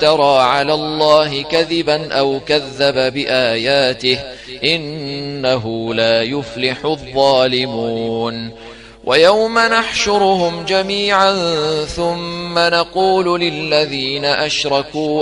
افترى على الله كذبا أو كذب بآياته إنه لا يفلح الظالمون. ويوم نحشرهم جميعا ثم نقول للذين أشركوا